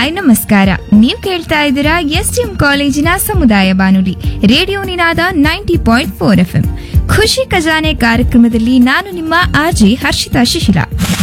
Hi ನಮಸ್ಕಾರ. ನೀವು ಕೇಳ್ತಾ ಇದ್ದೀರಾ ಎಸ್ಟಿಎಂ ಕಾಲೇಜಿನ ಸಮುದಾಯ ಬಾನುಲಿ ರೇಡಿಯೋ ನಿನಾದ 90.4 FM. ಖುಷಿ ಖಜಾನೆ ಕಾರ್ಯಕ್ರಮದಲ್ಲಿ ನಾನು ನಿಮ್ಮ ಆರ್ಜೆ ಹರ್ಷಿತಾ ಶಿಶಿಲ.